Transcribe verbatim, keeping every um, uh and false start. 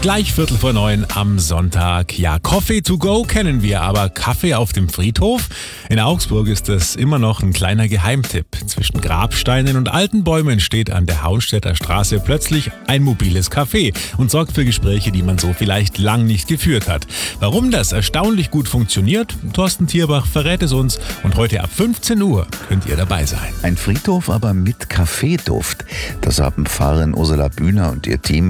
Gleich Viertel vor neun am Sonntag. Ja, Coffee to go kennen wir, aber Kaffee auf dem Friedhof? In Augsburg ist das immer noch ein kleiner Geheimtipp. Zwischen Grabsteinen und alten Bäumen steht an der Hauenstädter Straße plötzlich ein mobiles Café und sorgt für Gespräche, die man so vielleicht lang nicht geführt hat. Warum das erstaunlich gut funktioniert? Thorsten Thierbach verrät es uns und heute ab fünfzehn Uhr könnt ihr dabei sein. Ein Friedhof, aber mit Kaffeeduft. Das haben Pfarrerin Ursula Bühner und ihr Team